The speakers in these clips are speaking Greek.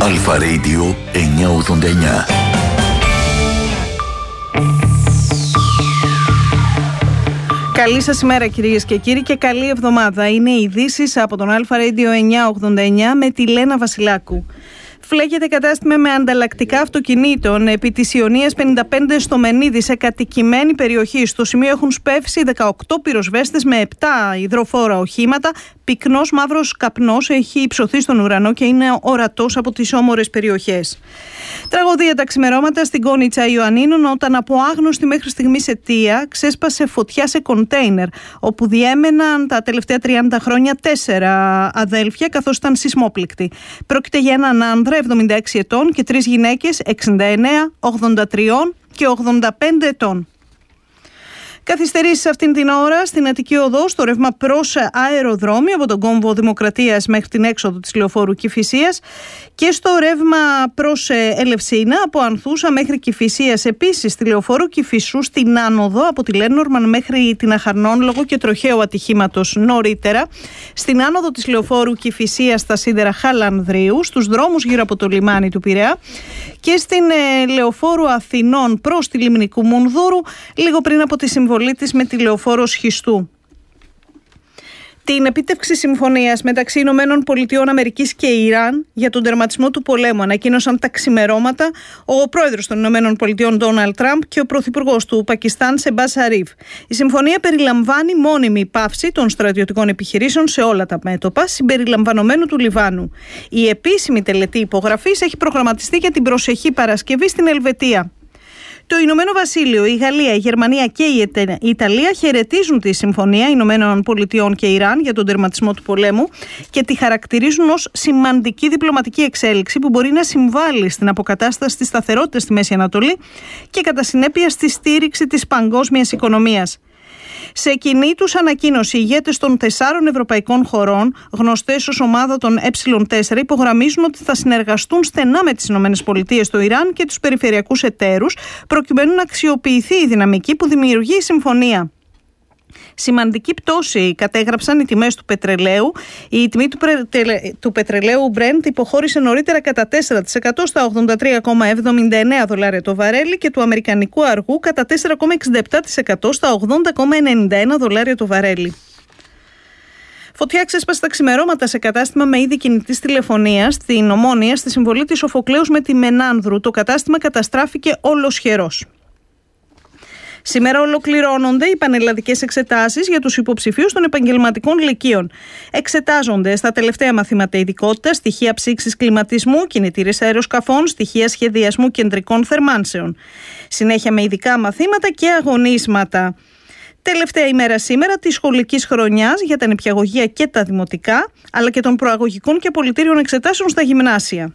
Αλφα Radio 989. Καλή σας ημέρα κυρίες και κύριοι και καλή εβδομάδα. Είναι οι ειδήσεις από τον Αλφα Radio 989 με τη Λένα Βασιλάκου. Φλέγεται κατάστημα με ανταλλακτικά αυτοκινήτων επί της Ιωνίας 55 στο Μενίδη, σε κατοικημένη περιοχή. Στο σημείο έχουν σπεύσει 18 πυροσβέστες με 7 υδροφόρα οχήματα. Πυκνός μαύρος καπνός έχει υψωθεί στον ουρανό και είναι ορατός από τις όμορες περιοχές. Τραγωδία τα ξημερώματα στην Κόνιτσα Ιωαννίνων, όταν από άγνωστη μέχρι στιγμής αιτία ξέσπασε φωτιά σε κοντέινερ, όπου διέμεναν τα τελευταία 30 χρόνια 4 αδέλφια, καθώς ήταν σεισμόπληκτοι. Πρόκειται για έναν άνδρα 76 ετών και 3 γυναίκες 69, 83 και 85 ετών. Καθυστερήσεις αυτήν την ώρα στην Αττική Οδό, στο ρεύμα προς αεροδρόμιο από τον κόμβο Δημοκρατίας μέχρι την έξοδο της λεωφόρου Κηφισίας, και στο ρεύμα προς Ελευσίνα από Ανθούσα μέχρι Κηφισίας. Επίσης στη λεωφόρου Κηφισού στην άνοδο από τη Λένορμαν μέχρι την Αχαρνών λόγω και τροχαίου ατυχήματος νωρίτερα. Στην άνοδο της λεωφόρου Κηφισίας στα σίδερα Χαλανδρίου, στους δρόμους γύρω από το λιμάνι του Πειραιά και στην λεωφόρου Αθηνών προς τη Λιμνικού Μουνδούρου, λίγο πριν από τη συμβολή της με τη λεωφόρο Σχιστού. Την επίτευξη συμφωνίας μεταξύ Ηνωμένων Πολιτειών Αμερικής και Ιράν για τον τερματισμό του πολέμου ανακοίνωσαν τα ξημερώματα ο πρόεδρος των Ηνωμένων Πολιτειών Ντόναλντ Τραμπ και ο πρωθυπουργός του Πακιστάν Σεμπάς Σαρίφ. Η συμφωνία περιλαμβάνει μόνιμη πάυση των στρατιωτικών επιχειρήσεων σε όλα τα μέτωπα, συμπεριλαμβανομένου του Λιβάνου. Η επίσημη τελετή υπογραφής έχει προγραμματιστεί για την προσεχή Παρασκευή στην Ελβετία. Το Ηνωμένο Βασίλειο, η Γαλλία, η Γερμανία και η Ιταλία χαιρετίζουν τη Συμφωνία Ηνωμένων Πολιτειών και Ιράν για τον τερματισμό του πολέμου και τη χαρακτηρίζουν ως σημαντική διπλωματική εξέλιξη που μπορεί να συμβάλλει στην αποκατάσταση της σταθερότητας στη Μέση Ανατολή και κατά συνέπεια στη στήριξη της παγκόσμιας οικονομίας. Σε κοινή τους ανακοίνωση, οι ηγέτες των 4 ευρωπαϊκών χωρών, γνωστές ως ομάδα των Ε4, υπογραμμίζουν ότι θα συνεργαστούν στενά με τις ΗΠΑ, το Ιράν και τους περιφερειακούς εταίρους, προκειμένου να αξιοποιηθεί η δυναμική που δημιουργεί η συμφωνία. Σημαντική πτώση κατέγραψαν οι τιμές του πετρελαίου. Η τιμή του πετρελαίου Brent υποχώρησε νωρίτερα κατά 4% στα $83,79 το βαρέλι και του αμερικανικού αργού κατά 4,67% στα $80,91 το βαρέλι. Φωτιά ξέσπασε τα ξημερώματα σε κατάστημα με είδη κινητής τηλεφωνίας στην Ομόνια, στη συμβολή της Σοφοκλέους με τη Μενάνδρου. Το κατάστημα καταστράφηκε ολοσχερός. Σήμερα ολοκληρώνονται οι πανελλαδικές εξετάσεις για τους υποψηφίους των επαγγελματικών λυκείων. Εξετάζονται στα τελευταία μαθήματα ειδικότητας στοιχεία ψήξης κλιματισμού, κινητήρες αεροσκαφών, στοιχεία σχεδιασμού κεντρικών θερμάνσεων. Συνέχεια με ειδικά μαθήματα και αγωνίσματα. Τελευταία ημέρα σήμερα της σχολικής χρονιάς για τα νηπιαγωγεία και τα δημοτικά, αλλά και των προαγωγικών και πολιτήριων εξετάσεων στα γυμνάσια.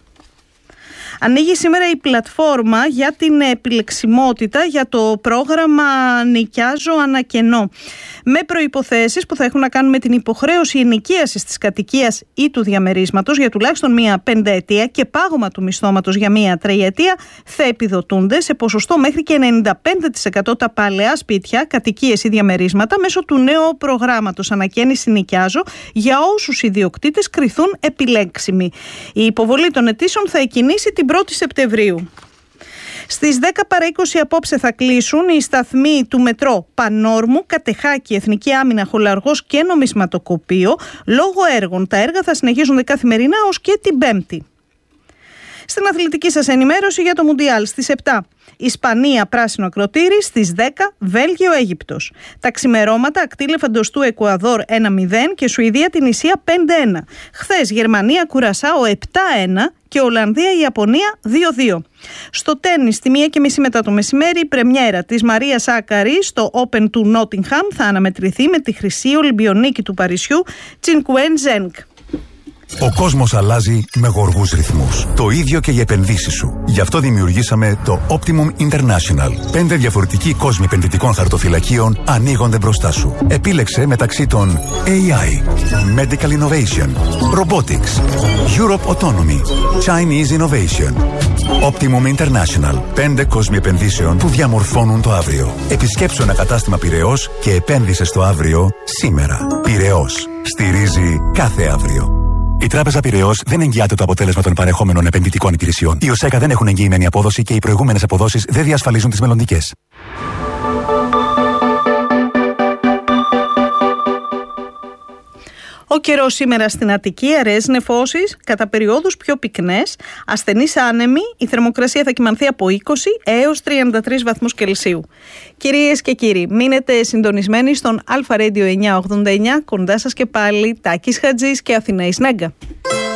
Ανοίγει σήμερα η πλατφόρμα για την επιλεξιμότητα για το πρόγραμμα Νοικιάζω Ανακαινώ, με προϋποθέσεις που θα έχουν να κάνουν με την υποχρέωση ενοικίασης της κατοικίας ή του διαμερίσματος για τουλάχιστον μία πενταετία και πάγωμα του μισθώματος για μία τριετία θα επιδοτούνται σε ποσοστό μέχρι και 95% τα παλαιά σπίτια, κατοικίες ή διαμερίσματα μέσω του νέου προγράμματος Ανακαίνιση Νοικιάζω για όσους ιδιοκτήτες κριθούν επιλέξιμοι. Η υποβολή των αιτήσεων θα εκκινήσει την 1η Σεπτεμβρίου. Στις 10 παρά 20 απόψε θα κλείσουν οι σταθμοί του μετρό Πανόρμου, Κατεχάκη, Εθνική Άμυνα, Χολαργός και Νομισματοκοπείο λόγω έργων. Τα έργα θα συνεχίζονται καθημερινά ως και την Πέμπτη. Στην αθλητική σας ενημέρωση για το Μουντιάλ στις 7. Ισπανία πράσινο ακροτήρι, στις 10 Βέλγιο Αίγυπτος. Τα ξημερώματα ακτή Λεφαντοστού Εκουαδόρ 1-0 και Σουηδία Τινησία 5-1. Χθες Γερμανία Κουρασάο 7-1 και Ολλανδία Ιαπωνία 2-2. Στο τένις στη 1:30 μετά το μεσημέρι η πρεμιέρα της Μαρίας Σάκαρη στο Open του Νότιγχαμ θα αναμετρηθεί με τη χρυσή Ολυμπιονίκη του Παρισιού Τσινκουέν Ζένκ. Ο κόσμος αλλάζει με γοργούς ρυθμούς. Το ίδιο και για επενδύσεις σου. Γι' αυτό δημιουργήσαμε το Optimum International. 5 διαφορετικοί κόσμοι επενδυτικών χαρτοφυλακίων ανοίγονται μπροστά σου. Επίλεξε μεταξύ των AI, Medical Innovation, Robotics, Europe Autonomy, Chinese Innovation. Optimum International. 5 κόσμοι επενδύσεων που διαμορφώνουν το αύριο. Επισκέψου ένα κατάστημα Πειραιώς και επένδυσε στο αύριο σήμερα. Πειραιώς. Στηρίζει κάθε αύριο. Η Τράπεζα Πειραιώς δεν εγγυάται το αποτέλεσμα των παρεχόμενων επενδυτικών υπηρεσιών. Οι ΟΣΕΚΑ δεν έχουν εγγυημένη απόδοση και οι προηγούμενες αποδόσεις δεν διασφαλίζουν τις μελλοντικές. Ο καιρός σήμερα στην Αττική, αραιές νεφώσεις, κατά περιόδους πιο πυκνές, ασθενείς άνεμοι, η θερμοκρασία θα κυμανθεί από 20 έως 33 βαθμούς Κελσίου. Κυρίες και κύριοι, μείνετε συντονισμένοι στον Αλφα Radio 989, κοντά σας και πάλι Τάκης Χατζής και Αθηναής Νέγκα.